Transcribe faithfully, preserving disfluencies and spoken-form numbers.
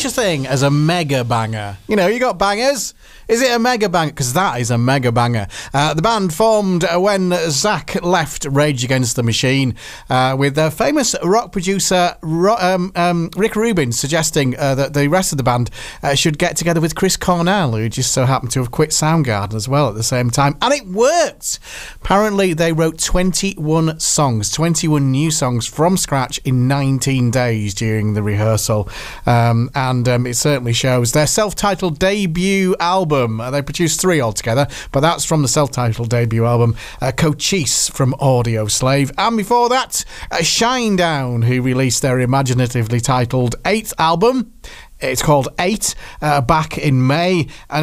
such a thing as a mega banger? You know, you got bangers. Is it a mega banger? Because that is a mega banger. Uh, the band formed uh, when Zach left Rage Against the Machine, uh, with uh, famous rock producer Ro- um, um, Rick Rubin suggesting uh, that the rest of the band uh, should get together with Chris Cornell, who just so happened to have quit Soundgarden as well at the same time. And it worked! Apparently, they wrote twenty-one songs, twenty-one new songs from scratch in nineteen days during the rehearsal. Um, and um, it certainly shows. Their self-titled debut album, uh, they produced three altogether, but that's from the self-titled debut album, uh, Cochise from Audio Slave. And before that, uh, Shinedown, who released their imaginatively titled eighth album. It's called Eight, uh, back in May. And